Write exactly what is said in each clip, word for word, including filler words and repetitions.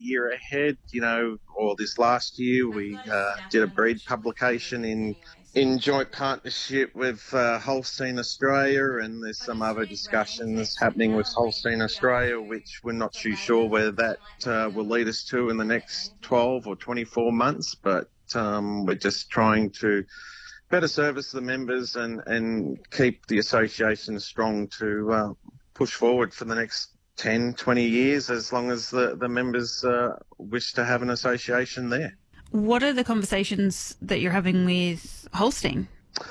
year ahead. You know, or this last year we uh, did a breed publication in in joint partnership with uh, Holstein Australia, and there's some other discussions happening with Holstein Australia, which we're not too sure where that uh, will lead us to in the next twelve or twenty-four months, but um, we're just trying to better service the members and, and keep the association strong to uh, push forward for the next ten, twenty years, as long as the, the members uh, wish to have an association there. What are the conversations that you're having with Holstein?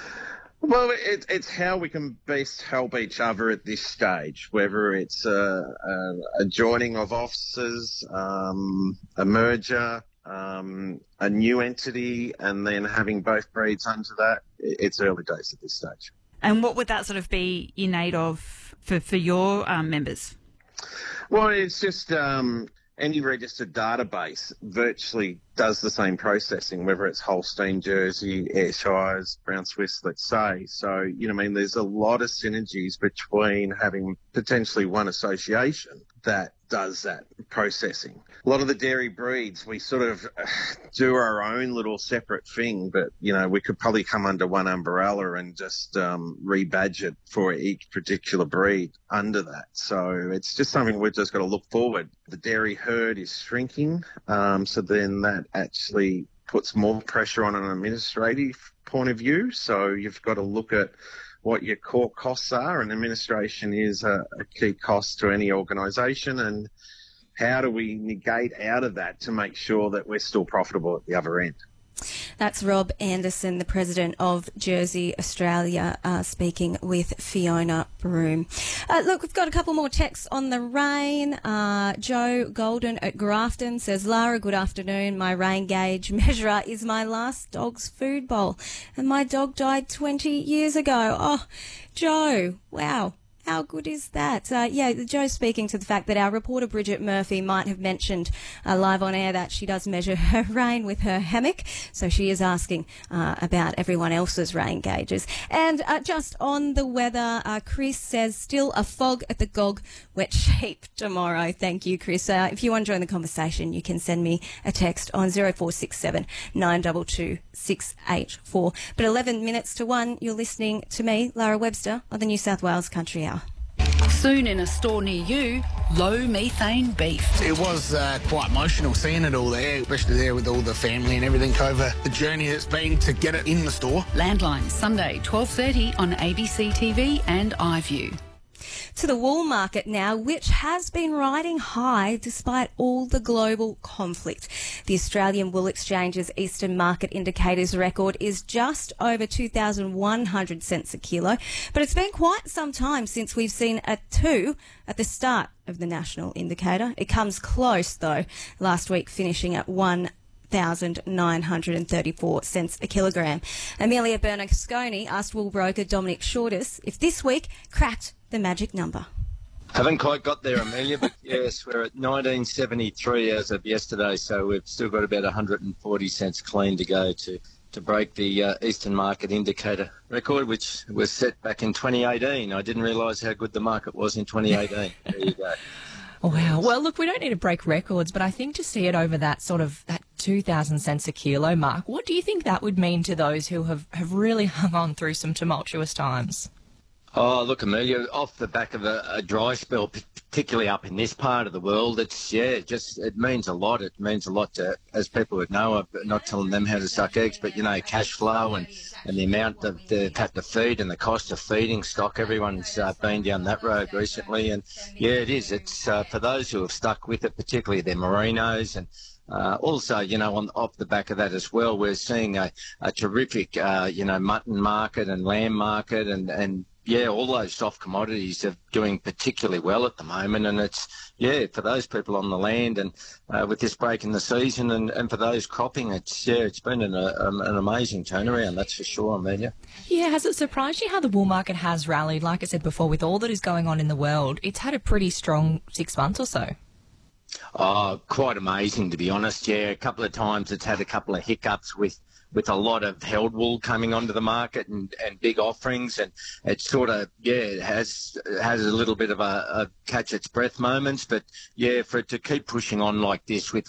Well, it, it's how we can best help each other at this stage, whether it's a, a, a joining of officers, um, a merger, um, a new entity, and then having both breeds under that. It's early days at this stage. And what would that sort of be in aid of for, for your um, members? Well, it's just um, any registered database virtually does the same processing, whether it's Holstein, Jersey, Ayrshires, Brown Swiss, let's say. So, you know, I mean, there's a lot of synergies between having potentially one association that does that processing. A lot of the dairy breeds, we sort of do our own little separate thing, but, you know, we could probably come under one umbrella and just um, rebadge it for each particular breed under that. So it's just something we've just got to look forward. The dairy herd is shrinking, um, so then that actually puts more pressure on an administrative point of view. So you've got to look at what your core costs are, and administration is a, a key cost to any organisation, and how do we negate out of that to make sure that we're still profitable at the other end. That's Rob Anderson, the president of Jersey Australia, uh, speaking with Fiona Broome. Uh, look, we've got a couple more texts on the rain. Uh, Joe Golden at Grafton says, Lara, good afternoon. My rain gauge measurer is my last dog's food bowl, and my dog died twenty years ago. Oh, Joe, wow. How good is that? Uh, yeah, Joe's speaking to the fact that our reporter Bridget Murphy might have mentioned uh, live on air that she does measure her rain with her hammock, so she is asking uh, about everyone else's rain gauges. And uh, just on the weather, uh, Chris says, still a fog at the Gog, wet sheep tomorrow. Thank you, Chris. Uh, if you want to join the conversation, you can send me a text on zero four six seven nine two two six eight four. But eleven minutes to one, you're listening to me, Lara Webster, on the New South Wales Country Hour. Soon in a store near you, low methane beef. It was uh, quite emotional seeing it all there, especially there with all the family and everything over the journey it's been to get it in the store. Landline, Sunday, twelve thirty on A B C T V and iView. To the wool market now, which has been riding high despite all the global conflict. The Australian Wool Exchange's Eastern Market Indicators record is just over two thousand one hundred cents a kilo, but it's been quite some time since we've seen a two at the start of the national indicator. It comes close, though, last week finishing at one one thousand nine hundred thirty-four cents a kilogram. Amelia Bernasconi asked wool broker Dominic Shortis if this week cracked the magic number. Haven't quite got there, Amelia, but yes, we're at nineteen seventy-three as of yesterday, so we've still got about one hundred forty cents clean to go to, to break the uh, Eastern Market Indicator record, which was set back in twenty eighteen. I didn't realise how good the market was in twenty eighteen. There you go. Wow. Well, look, we don't need to break records, but I think to see it over that sort of that two thousand cents a kilo mark, what do you think that would mean to those who have, have really hung on through some tumultuous times? Oh, look, Amelia, off the back of a, a dry spell, particularly up in this part of the world, it's, yeah, just, it means a lot. It means a lot to, as people would know, I'm not telling them how to suck eggs, but, you know, cash flow and, and the amount that they've had to feed and the cost of feeding stock. Everyone's uh, been down that road recently. And, yeah, it is. It's uh, for those who have stuck with it, particularly their merinos and, Uh, also, you know, on off the back of that as well, we're seeing a, a terrific, uh, you know, mutton market and lamb market and, and, yeah, all those soft commodities are doing particularly well at the moment. And it's, yeah, for those people on the land and uh, with this break in the season and, and for those cropping, it's, yeah, it's been an, uh, um, an amazing turnaround, that's for sure, Amelia. Yeah, has it surprised you how the wool market has rallied? Like I said before, with all that is going on in the world, it's had a pretty strong six months or so. Oh, quite amazing, to be honest. Yeah, a couple of times it's had a couple of hiccups with, with a lot of held wool coming onto the market and, and big offerings, and it sort of, yeah, it has has a little bit of a, a catch its breath moments. But, yeah, for it to keep pushing on like this with